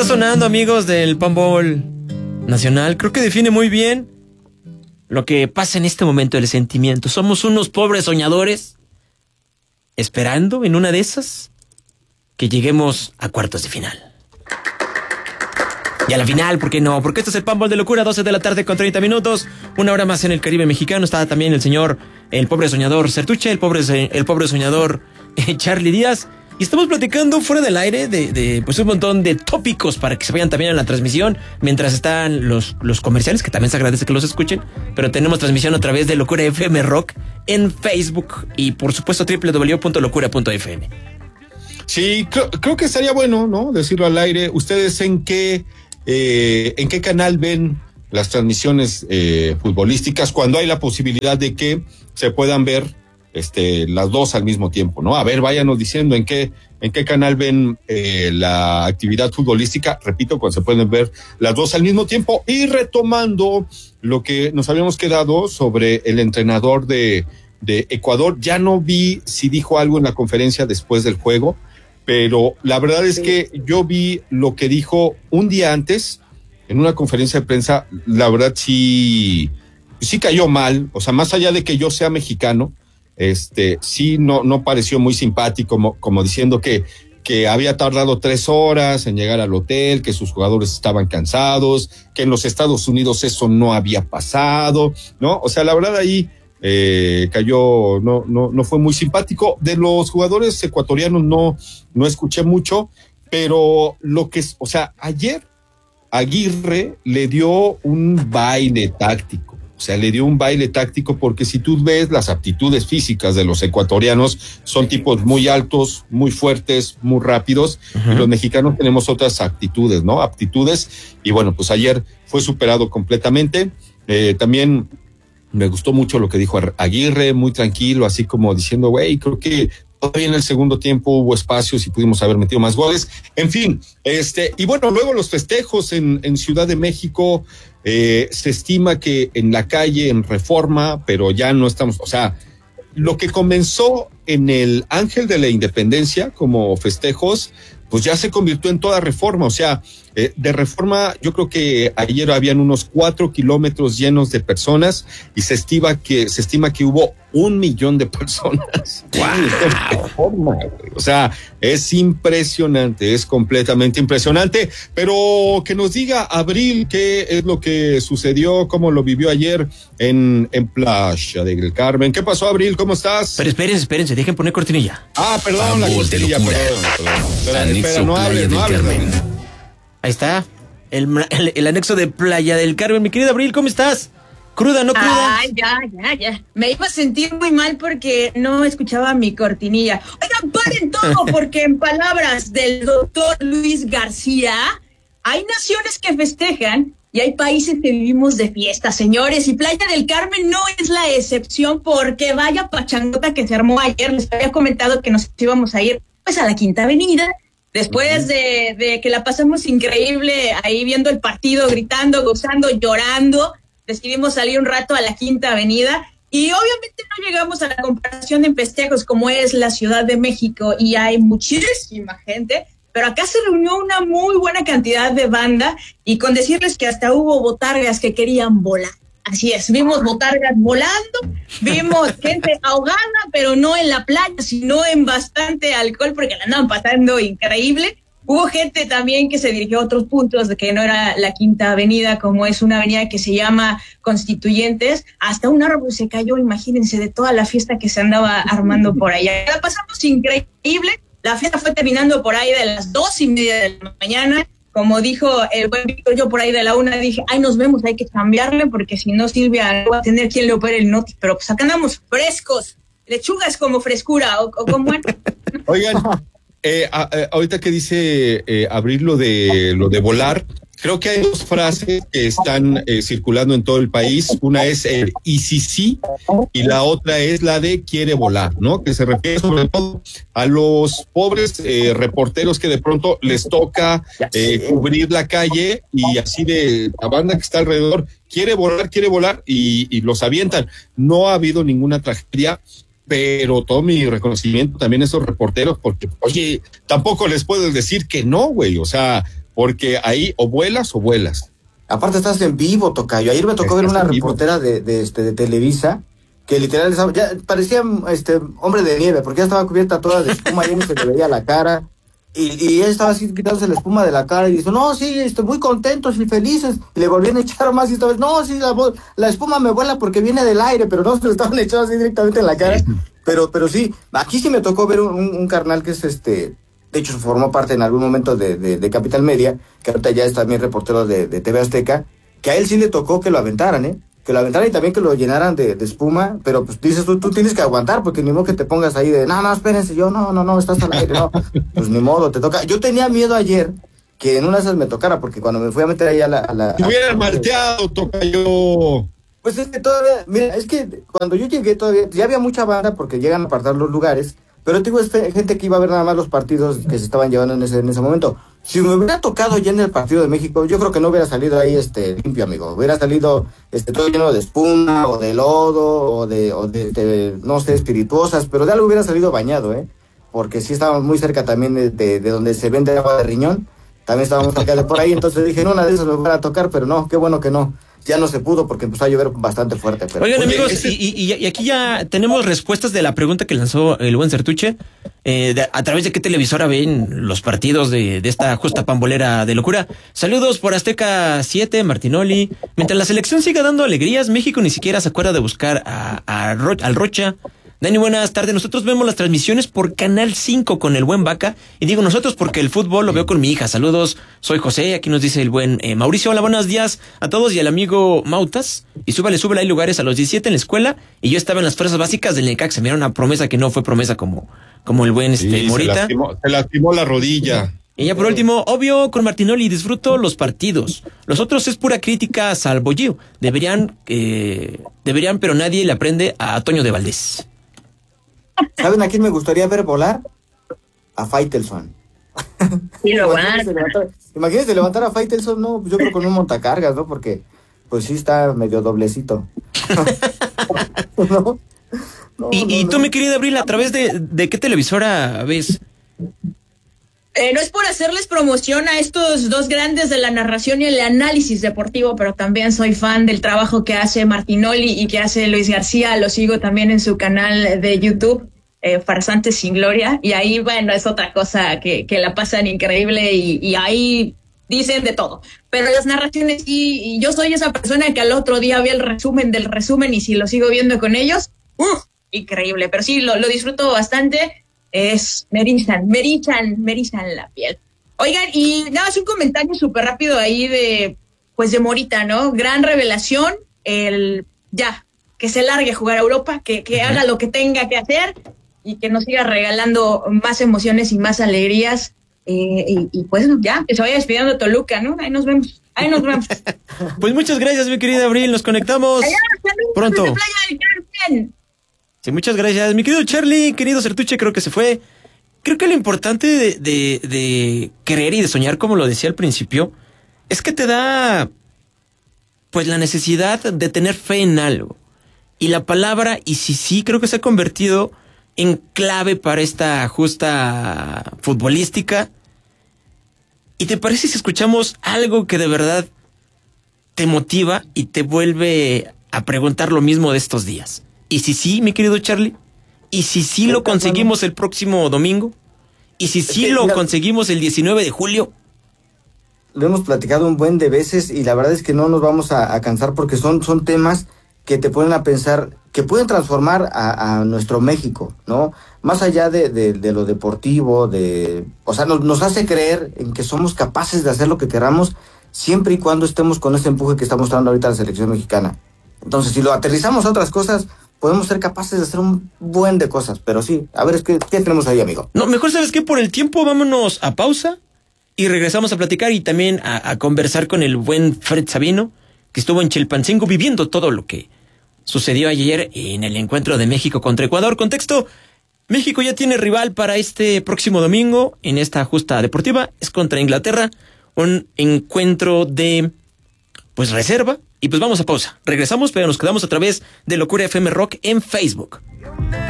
está sonando, amigos del Panball Nacional, creo que define muy bien lo que pasa en este momento del sentimiento. Somos unos pobres soñadores esperando en una de esas que lleguemos a cuartos de final. Y a la final, ¿por qué no? Porque esto es el Panball de Locura, 12 de la tarde con 30 minutos. Una hora más en el Caribe mexicano. Está también el pobre soñador Sertuche, el pobre soñador Charlie Díaz. Y estamos platicando fuera del aire de pues un montón de tópicos para que se vayan también a la transmisión mientras están los comerciales, que también se agradece que los escuchen. Pero tenemos transmisión a través de Locura FM Rock en Facebook y por supuesto www.locura.fm. Sí, creo que estaría bueno, ¿no? Decirlo al aire. ¿Ustedes en qué canal ven las transmisiones futbolísticas cuando hay la posibilidad de que se puedan ver las dos al mismo tiempo, ¿no? A ver, váyanos diciendo en qué canal ven la actividad futbolística, repito, cuando se pueden ver las dos al mismo tiempo. Y retomando lo que nos habíamos quedado sobre el entrenador de Ecuador, ya no vi si dijo algo en la conferencia después del juego, pero la verdad es que yo vi lo que dijo un día antes en una conferencia de prensa. La verdad sí cayó mal, o sea, más allá de que yo sea mexicano, sí no pareció muy simpático, como diciendo que había tardado 3 horas en llegar al hotel, que sus jugadores estaban cansados, que en los Estados Unidos eso no había pasado, ¿no? O sea, la verdad ahí cayó, no fue muy simpático. De los jugadores ecuatorianos no escuché mucho, pero o sea, ayer Aguirre le dio un baile táctico. O sea, le dio un baile táctico porque si tú ves las aptitudes físicas de los ecuatorianos, son tipos muy altos, muy fuertes, muy rápidos. Uh-huh. Y los mexicanos tenemos otras actitudes, ¿no? Aptitudes. Y bueno, pues ayer fue superado completamente. También me gustó mucho lo que dijo Aguirre, muy tranquilo, así como diciendo, güey, creo que todavía en el segundo tiempo hubo espacios y pudimos haber metido más goles. En fin, y bueno, luego los festejos en Ciudad de México, se estima que en la calle, en Reforma, pero ya no estamos, o sea, lo que comenzó en el Ángel de la Independencia como festejos, pues ya se convirtió en toda Reforma. O sea, de Reforma yo creo que ayer habían unos 4 kilómetros llenos de personas y se estima que hubo 1 millón de personas. ¡Wow! O sea, es impresionante, es completamente impresionante. Pero que nos diga Abril qué es lo que sucedió, cómo lo vivió ayer en Playa del Carmen. ¿Qué pasó, Abril? ¿Cómo estás? Pero espérense, dejen poner cortinilla. Perdón, la cortinilla, perdón. Espera, no hables. Ahí está, el anexo de Playa del Carmen. Mi querida Abril, ¿cómo estás? ¿Cruda, no cruda? Ya. Me iba a sentir muy mal porque no escuchaba mi cortinilla. Oigan, paren todo, porque en palabras del doctor Luis García, hay naciones que festejan y hay países que vivimos de fiesta, señores, y Playa del Carmen no es la excepción, porque vaya pachangota que se armó ayer. Les había comentado que nos íbamos a ir pues a la Quinta Avenida, después de que la pasamos increíble ahí viendo el partido, gritando, gozando, llorando. Decidimos salir un rato a la Quinta Avenida y obviamente no llegamos a la comparación en festejos como es la Ciudad de México y hay muchísima gente, pero acá se reunió una muy buena cantidad de banda y con decirles que hasta hubo botargas que querían volar. Así es, vimos botargas volando, vimos gente ahogada, pero no en la playa, sino en bastante alcohol porque la andaban pasando increíble. Hubo gente también que se dirigió a otros puntos de que no era la Quinta Avenida, como es una avenida que se llama Constituyentes. Hasta un árbol se cayó, imagínense, de toda la fiesta que se andaba armando por allá. La pasamos increíble. La fiesta fue terminando por ahí de las 2:30 de la mañana. Como dijo el buen Víctor, yo por ahí de la 1 dije, nos vemos, hay que cambiarle, porque si no, Silvia no va a tener quien le opere el noti. Pero pues acá andamos frescos, lechugas como frescura, o como... Oigan, ahorita que dice Abril lo de volar, creo que hay 2 frases que están circulando en todo el país. Una es el y si sí, y la otra es la de quiere volar, ¿no? Que se refiere sobre todo a los pobres reporteros que de pronto les toca cubrir la calle y así de la banda que está alrededor quiere volar y los avientan. No ha habido ninguna tragedia, pero todo mi reconocimiento también a esos reporteros, porque, oye, tampoco les puedes decir que no, güey, o sea, porque ahí o vuelas o vuelas. Aparte estás en vivo, tocayo. Ayer me tocó ver una reportera de Televisa que literal ya parecía hombre de nieve, porque ya estaba cubierta toda de espuma, ya no se le veía la cara. Y ella estaba así quitándose la espuma de la cara y dice, no, sí, estoy muy contentos y felices. Y le volvían a echar más y esta vez, no, sí, la espuma me vuela porque viene del aire, pero no se lo estaban echando así directamente en la cara. Pero sí, aquí sí me tocó ver un carnal que es de hecho formó parte en algún momento de Capital Media, que ahorita ya es también reportero de TV Azteca, que a él sí le tocó que lo aventaran, que lo aventaran y también que lo llenaran de espuma, pero pues dices tú tienes que aguantar, porque ni modo que te pongas ahí de, no, espérense, yo, no, estás al aire, no, pues ni modo, te toca. Yo tenía miedo ayer que en una de esas me tocara, porque cuando me fui a meter ahí a la te hubieran malteado, tocayo. Pues es que todavía, mira, es que cuando yo llegué todavía, ya había mucha banda porque llegan a apartar los lugares, pero digo, es gente que iba a ver nada más los partidos que se estaban llevando en ese momento. Si me hubiera tocado ya en el partido de México, yo creo que no hubiera salido ahí limpio, amigo. Hubiera salido todo lleno de espuma, o de lodo, o de no sé, espirituosas, pero de algo hubiera salido bañado, porque sí estábamos muy cerca también de donde se vende agua de riñón. También estábamos cerca de por ahí, entonces dije, en una de esas me fuera a tocar, pero no, qué bueno que no. Ya no se pudo porque empezó a llover bastante fuerte. Pero... Oigan, amigos, y aquí ya tenemos respuestas de la pregunta que lanzó el buen Sertuche. ¿A través de qué televisora ven los partidos de esta justa pambolera de locura? Saludos por Azteca 7, Martinoli. Mientras la selección siga dando alegrías, México ni siquiera se acuerda de buscar al Rocha. Dani, buenas tardes. Nosotros vemos las transmisiones por Canal 5 con el buen Vaca. Y digo nosotros porque el fútbol lo veo con mi hija. Saludos, soy José. Aquí nos dice el buen Mauricio. Hola, buenos días a todos y al amigo Mautas. Y súbale, hay lugares a los 17 en la escuela. Y yo estaba en las fuerzas básicas del Necaxa. Mira, una promesa que no fue promesa como el buen Morita. Se lastimó la rodilla. Y ya por último, obvio, con Martinoli disfruto los partidos. Los otros es pura crítica salvo Gio. Deberían, pero nadie le aprende a Toño de Valdés. ¿Saben a quién me gustaría ver volar? A Faitelson. Imagínense levantar a Faitelson, no, yo creo con un montacargas, ¿no? Porque pues sí está medio doblecito. ¿No? ¿Y tú, mi querida Abril, a través de qué televisora ves? No es por hacerles promoción a estos dos grandes de la narración y el análisis deportivo, pero también soy fan del trabajo que hace Martinoli y que hace Luis García. Lo sigo también en su canal de YouTube, Farsantes sin Gloria, y ahí, bueno, es otra cosa que la pasan increíble y ahí dicen de todo. Pero las narraciones, y yo soy esa persona que al otro día vi el resumen del resumen y si lo sigo viendo con ellos, increíble. Pero sí, lo disfruto bastante. Me erizan la piel. Oigan, y nada más un comentario súper rápido ahí de Morita, ¿no? Gran revelación, que se largue a jugar a Europa, que haga lo que tenga que hacer y que nos siga regalando más emociones y más alegrías. Y pues ya, que se vaya despidiendo Toluca, ¿no? Ahí nos vemos. Pues muchas gracias, mi querida Abril, nos conectamos pronto. De Playa del Carmen. Sí, muchas gracias. Mi querido Charlie, querido Sertuche, creo que se fue. Creo que lo importante de querer y de soñar, como lo decía al principio, es que te da, pues, la necesidad de tener fe en algo. Y la palabra, y sí, creo que se ha convertido en clave para esta justa futbolística. ¿Y te parece si escuchamos algo que de verdad te motiva y te vuelve a preguntar lo mismo de estos días? ¿Y si sí, mi querido Charlie? ¿Y si sí lo conseguimos el próximo domingo? ¿Y si sí lo conseguimos el 19 de julio? Lo hemos platicado un buen de veces y la verdad es que no nos vamos a cansar porque son temas que te ponen a pensar, que pueden transformar a nuestro México, ¿no? Más allá de lo deportivo, o sea, nos hace creer en que somos capaces de hacer lo que queramos siempre y cuando estemos con ese empuje que está mostrando ahorita la selección mexicana. Entonces, si lo aterrizamos a otras cosas, podemos ser capaces de hacer un buen de cosas, pero sí, a ver, ¿qué tenemos ahí, amigo? No, mejor, ¿sabes qué? Por el tiempo, vámonos a pausa y regresamos a platicar y también a conversar con el buen Fred Sabino, que estuvo en Chilpancingo viviendo todo lo que sucedió ayer en el encuentro de México contra Ecuador. Contexto, México ya tiene rival para este próximo domingo en esta justa deportiva, es contra Inglaterra, un encuentro de, pues, reserva. Y pues vamos a pausa. Regresamos, pero nos quedamos a través de Locura FM Rock en Facebook.